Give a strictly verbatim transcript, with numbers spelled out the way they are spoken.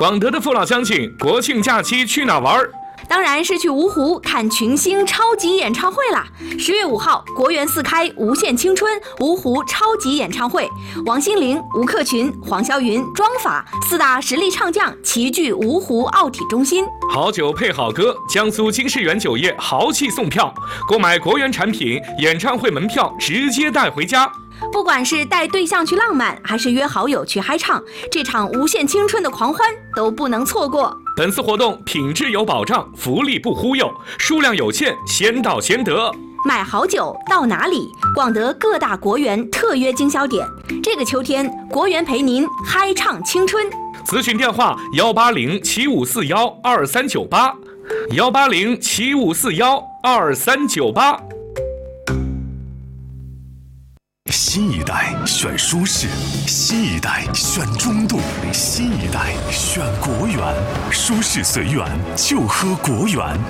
广德的父老乡亲，国庆假期去哪玩？ 当然是去芜湖看群星超级演唱会啦！十月五号，国园四开无限青春芜湖超级演唱会，王心凌、吴克群、黄霄云、庄法四大实力唱将齐聚芜湖奥体中心。 好酒配好歌，江苏金世园酒业豪气送票，购买国园产品，演唱会门票直接带回家。 不管是带对象去浪漫，还是约好友去嗨唱，这场无限青春的狂欢都不能错过。 本次活动品质有保障，福利不忽悠，数量有限，先到先得。 买好酒到哪里？广德各大国园特约经销点。这个秋天，国园陪您嗨唱青春。 咨询电话：幺八零七五四幺二三九八，幺八零七五四幺二三九八。 新一代选舒适，新一代选中度，新一代选国园，舒适随缘就喝国园。